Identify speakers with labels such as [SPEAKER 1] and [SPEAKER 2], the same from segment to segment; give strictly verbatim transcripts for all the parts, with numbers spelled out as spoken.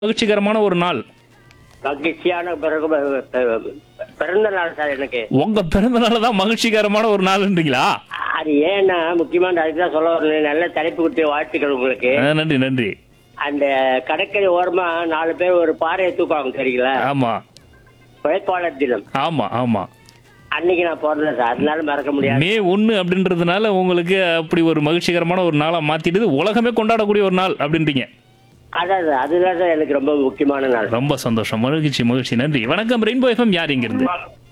[SPEAKER 1] மகிழ்ச்சிகரமான ஒரு நாள்.
[SPEAKER 2] மகிழ்ச்சியான பிறகு பிறந்த நாள் சார் எனக்கு.
[SPEAKER 1] உங்க பிறந்த நாள் தான் மகிழ்ச்சிகரமான ஒரு நாள்ன்றீங்களா?
[SPEAKER 2] அது ஏன்னா முக்கியமான அதுக்கு தான் சொல்ல வரல. நல்ல தலைப்பு கொடுத்த வாழ்த்துக்கள் உங்களுக்கு.
[SPEAKER 1] ஆ, நன்றி நன்றி.
[SPEAKER 2] அந்த கடற்கரை ஓரமா நாலு பேர் ஒரு பாறையை தூக்குவாங்க தெரியுங்களா?
[SPEAKER 1] ஆமா
[SPEAKER 2] உழைப்பாளர் தினம்
[SPEAKER 1] ஆமா ஆமா.
[SPEAKER 2] அன்னைக்கு நான் பிறந்தேன் சார். அதனால மறக்க முடியாது.
[SPEAKER 1] மே ஒன்னு அப்படின்றதுனால உங்களுக்கு அப்படி ஒரு மகிழ்ச்சிகரமான ஒரு நாளா மாத்திடுது. உலகமே கொண்டாடக்கூடிய ஒரு நாள் அப்படின்றீங்க.
[SPEAKER 2] அதான் சார், அதுதான் சார் எனக்கு ரொம்ப முக்கியமான நாள்.
[SPEAKER 1] ரொம்ப சந்தோஷம், மகிழ்ச்சி மகிழ்ச்சி. நன்றி. வணக்கம் ரெயின்போ எஃப்எம். யார் இங்கிருந்து?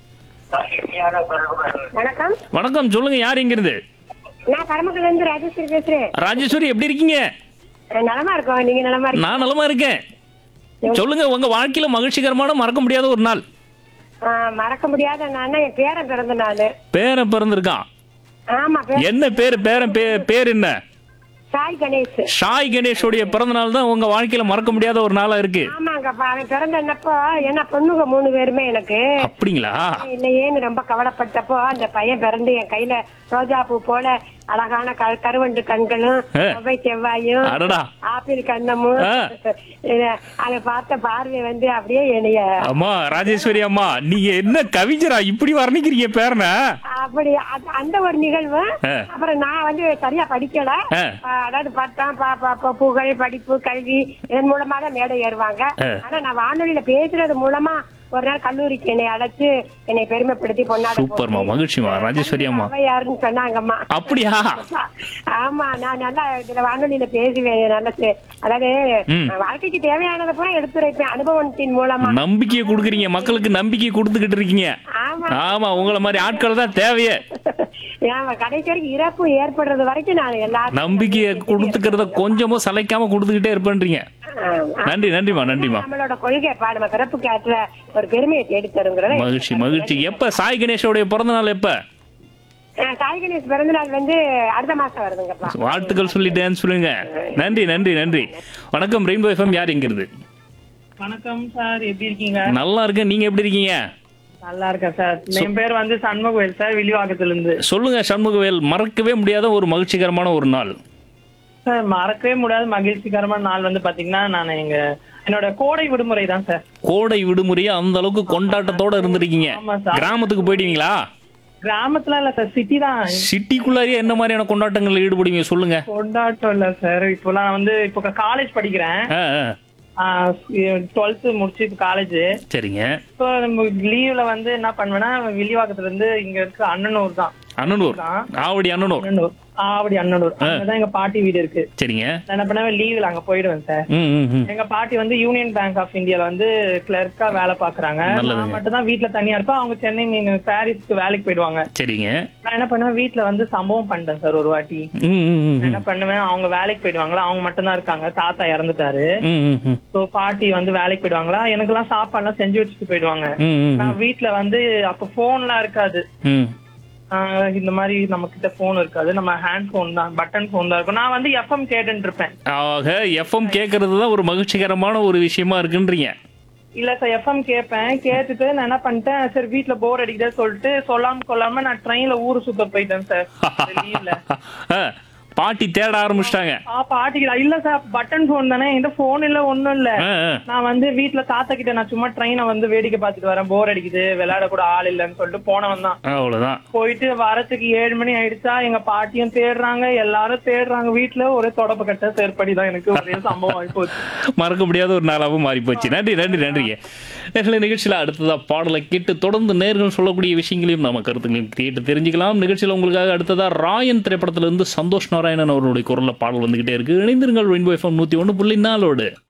[SPEAKER 3] வணக்கம்.
[SPEAKER 1] வணக்கம், சொல்லுங்க. யார் இங்கிருந்து?
[SPEAKER 3] நான் கரமக்குடில இருந்து ராஜேஸ்வரி பேசுறேன்.
[SPEAKER 1] ராஜேஸ்வரி, எப்படி இருக்கீங்க?
[SPEAKER 3] நலமா இருக்கோம். நீங்க நலமா இருக்கீங்க?
[SPEAKER 1] நான் நலமா இருக்கேன். சொல்லுங்க, உங்க வாழ்க்கையில மகிழ்ச்சிகரமான மறக்க முடியாத ஒரு நாள்.
[SPEAKER 3] ஆ, மறக்க முடியாத நான் என் பேரன் பிறந்த நாள்.
[SPEAKER 1] பேரன் பிறந்திருக்கான்.
[SPEAKER 3] ஆமா, பேரன்
[SPEAKER 1] என்ன பேரு? பேரன் பே- பேர் என்ன?
[SPEAKER 3] சாய் கணேஷ்.
[SPEAKER 1] ஷாய் கணேஷோடைய பிறந்த நாள் தான் உங்க வாழ்க்கையில மறக்க முடியாத ஒரு நாளா இருக்கு.
[SPEAKER 3] ஆமாங்கப்பா, அவன் பிறந்தப்போ என்ன பொண்ணுங்க மூணு பேருமே எனக்கு
[SPEAKER 1] அப்படிங்களா?
[SPEAKER 3] இல்லையேன்னு ரொம்ப கவலைப்பட்டப்போ அந்த பையன் பிறந்து என் கையில ரோஜா பூ போல அழகான க- கருவண்டு கண்களும்
[SPEAKER 1] ஆ.
[SPEAKER 3] செவ்வாய் செவ்வாயும்
[SPEAKER 1] அடடா.
[SPEAKER 3] ஆப்பிள் கண்ணமும்
[SPEAKER 1] ஆ.
[SPEAKER 3] அதை பார்த்த பார்வை வந்து அப்படியே என்னைய
[SPEAKER 1] அம்மா ராஜேஸ்வரி அம்மா, நீங்க என்ன கவிஞரா இப்படி வர்ணிக்கிறீங்க பேரனை?
[SPEAKER 3] அப்படி அ- அந்த ஒரு நிகழ்வு.
[SPEAKER 1] ஆ.
[SPEAKER 3] அப்புறம் நான் வந்து சரியா படிக்கல.
[SPEAKER 1] ஆ.
[SPEAKER 3] ஆ, அதாவது பட்டம் ப- ப- ப- புகழ் படிப்பு கல்வி இதன் மூலமா தான் மேடை ஏறுவாங்க.
[SPEAKER 1] ஆ.
[SPEAKER 3] ஆனா நான் வானொலியில பேசுறது மூலமா ஒரு நாள் கல்லூரிக்கு என்னை அழைச்சு என்னை பெருமைப்படுத்தி பொன்னாட
[SPEAKER 1] சூப்பர்மா, மகிழ்ச்சிமா ராஜேஸ்வரி அம்மா.
[SPEAKER 3] யாருன்னு சொன்னாங்கம்மா.
[SPEAKER 1] அப்படியா?
[SPEAKER 3] ஆமா, நான் நல்லா இதுல வானொலியில பேசுவேன். நல்ல சே- அதாவது
[SPEAKER 1] ம்.
[SPEAKER 3] வாழ்க்கைக்கு தேவையானதை பூரா எடுத்துரைப்பேன் அனுபவத்தின் மூலமா.
[SPEAKER 1] நம்பிக்கையை கொடுக்குறீங்க, மக்களுக்கு நம்பிக்கை கொடுத்துக்கிட்டு இருக்கீங்க.
[SPEAKER 3] ஆமா
[SPEAKER 1] ஆமா, உங்களை மாதிரி ஆட்கள் தான் தேவையே.
[SPEAKER 3] ஆமா, கடைசி வரைக்கும் இறப்பு ஏற்படுறது வரைக்கும் நான் எல்லாரும்
[SPEAKER 1] நம்பிக்கையை கொடுத்துக்கிறத கொஞ்சமும் சளைக்காம கொடுத்துக்கிட்டே இருப்பேன்றீங்க. நன்றி நன்றிமா நன்றிமா.
[SPEAKER 3] நம்மளோட கொள்கை பா நம்ம பிறப்புக்கு ஆற்ற ஒரு பெருமையை தேடி தருங்கிறத
[SPEAKER 1] மகிழ்ச்சி மகிழ்ச்சி. எப்ப சாய் கணேஷோடைய பிறந்த நாள் எப்ப?
[SPEAKER 3] அஹ் சாய் கணேஷ் பிறந்த நாள் வந்து அடுத்த மாசம் வருதுங்கப்பா.
[SPEAKER 1] வாழ்த்துக்கள் சொல்லிட்டேன்னு சொல்லுங்க. நன்றி நன்றி நன்றி. வணக்கம் ரெயின்போ எஃப்எம். யார் இங்கிருந்து?
[SPEAKER 4] வணக்கம் சார், எப்படி இருக்கீங்க?
[SPEAKER 1] நல்லா இருக்கேன், நீங்க எப்படி இருக்கீங்க?
[SPEAKER 4] நல்லா இருக்கேன் சார். என் பேர் வந்து சண்முகவேல் சார், வில்லிவாக்கத்துல இருந்து.
[SPEAKER 1] சொல்லுங்க சண்முகவேல், மறக்கவே முடியாத ஒரு மகிழ்ச்சிகரமான ஒரு நாள்.
[SPEAKER 4] சார், மறக்கவே முடியாத மகிழ்ச்சிகரமான நாள் வந்து பாத்தீங்கன்னா நான் எங்க என்னோட கோடை விடுமுறை தான் சார்.
[SPEAKER 1] கோடை விடுமுறையா அந்த அளவுக்கு கொண்டாட்டத்தோட இருந்திருக்கீங்க.
[SPEAKER 4] ஆமா சார்.
[SPEAKER 1] கிராமத்துக்கு போயிடுவீங்களா?
[SPEAKER 4] கிராமத்துல இல்ல சார், சிட்டி தான்.
[SPEAKER 1] சிட்டிக்குள்ளாரியே என்ன மாதிரியான கொண்டாட்டங்கள்ல ஈடுபடுவீங்க சொல்லுங்க.
[SPEAKER 4] கொண்டாட்டம் இல்ல சார். இப்போ நான் வந்து இப்போ காலேஜ் படிக்கிறேன்.
[SPEAKER 1] ஆ, ஆ.
[SPEAKER 4] டுவெல்த் முடிச்சு இப்போ காலேஜ்.
[SPEAKER 1] சரிங்க.
[SPEAKER 4] இப்போ நம்ம லீவ்ல வந்து என்ன பண்ணுவேன்னா வில்லிவாக்கத்துல இருந்து இங்க இருக்க அண்ணனூர் தான்.
[SPEAKER 1] அண்ணனூர், ஆவடி அண்ணனூர்.
[SPEAKER 4] அண்ணனூர் ஆவடி அண்ணனூர் அங்கதான் எங்க பாட்டி வீடு இருக்கு.
[SPEAKER 1] சரிங்க.
[SPEAKER 4] நான் என்ன பண்ணுவேன், லீவ்ல அங்க போயிடுவேன் சார்.
[SPEAKER 1] ம், ம், ம்.
[SPEAKER 4] எங்க பாட்டி வந்து யூனியன் பேங்க் ஆஃப் இந்தியால வந்து கிளர்க்கா வேலை பாக்குறாங்க.
[SPEAKER 1] நல்லதுங்க.
[SPEAKER 4] நான் மட்டும் தான் வீட்டுல தனியா இருப்பேன். அவங்க சென்னை நீங்க பாரிஸ்க்கு வேலைக்கு போயிடுவாங்க.
[SPEAKER 1] சரிங்க.
[SPEAKER 4] நான் என்ன பண்ணுவேன், வீட்டுல வந்து சம்பவம் பண்ணிட்டேன் சார் ஒரு வாட்டி.
[SPEAKER 1] ம், ம், ம்,
[SPEAKER 4] நான் என்ன பண்ணுவேன், அவங்க வேலைக்கு போயிடுவாங்களா, அவங்க மட்டும் தான் இருக்காங்க. தாத்தா இறந்துட்டாரு.
[SPEAKER 1] ம், ம், ம்.
[SPEAKER 4] சோ பாட்டி வந்து வேலைக்கு போயிடுவாங்களா, எனக்கு எல்லாம் சாப்பாடு எல்லாம் செஞ்சு வச்சுட்டு போயிடுவாங்க.
[SPEAKER 1] ம், ம், ம்.
[SPEAKER 4] நான் வீட்டுல வந்து அப்ப போன் எல்லாம் இருக்காது.
[SPEAKER 1] ம்.
[SPEAKER 4] ஆஹ் இந்த மாதிரி நம்ம கிட்ட போன் இருக்காது. நம்ம ஹேண்ட் போன் தான், பட்டன் போன் தான் இருக்கும். நான் வந்து எஃப்எம் கேட்டுட்டு இருப்பேன்.
[SPEAKER 1] ஆக எஃப்எம் கேட்கறது தான் ஒரு மகிழ்ச்சிகரமான ஒரு விஷயமா இருக்குன்றீங்க.
[SPEAKER 4] இல்ல சார், எஃப்எம் கேட்பேன். கேட்டுட்டு நான் என்ன பண்ணிட்டேன், சரி வீட்டுல போர் அடிக்குதே சொல்லிட்டு சொல்லாம கொள்ளாம நான் ட்ரெயின்ல ஊரு சுத்த போயிட்டேன் சார் லீவ்ல.
[SPEAKER 1] ஆ, பாட்டி தேட ஆரம்பிச்சிட்டாங்க.
[SPEAKER 4] ஆ பாட்டிக்கு இல்ல சார், பட்டன் போன் தானே, இந்த போன் இல்ல ஒண்ணும் இல்ல.
[SPEAKER 1] ஆ, ஆ.
[SPEAKER 4] நான் வந்து வீட்டுல தாத்தா கிட்ட நான் சும்மா ட்ரெயினை வந்து வேடிக்கை பார்த்துட்டு வரேன், போர் அடிக்குது, விளையாட கூட ஆள் இல்லைன்னு சொல்லிட்டு போனவன் தான்.
[SPEAKER 1] அவ்வளவுதான்.
[SPEAKER 4] போயிட்டு வரத்துக்கு ஏழு மணி ஆயிடுச்சா, எங்க பாட்டியும் தேடுறாங்க, எல்லாரும் தேடுறாங்க. வீட்டுல ஒரே தொடப்ப கட்ட செயற்படிதான் எனக்கு ஒரே சம்பவம் ஆகி போச்சு.
[SPEAKER 1] மறக்க முடியாத ஒரு நாளாகவும் மாறி போச்சு. நன்றி நன்றி நன்றிங்க. நேர்களை நிகழ்ச்சியில அடுத்ததா பாடலை கேட்டு தொடர்ந்து நேர்கள் சொல்லக்கூடிய விஷயங்களையும் நம்ம கருத்துங்களையும் கேட்டு தெரிஞ்சுக்கலாம். நிகழ்ச்சியில உங்களுக்காக அடுத்ததா ராயன் திரைப்படத்திலிருந்து சந்தோஷ் நாராயணன் அவர்களுடைய குரல்ல பாடல் வந்துகிட்டே இருக்கு. இணைந்திருங்கள் ரெயின்போ எஃப்எம் நூத்தி ஒண்ணு புள்ளி நாலோடு.